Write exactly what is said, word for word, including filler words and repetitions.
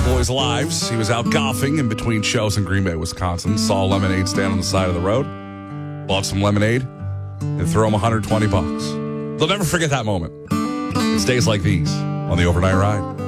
boys' lives. He was out golfing in between shows in Green Bay, Wisconsin. Saw a lemonade stand on the side of the road. Bought some lemonade and threw him one hundred twenty bucks. They'll never forget that moment. It's days like these on the Overnight Ride.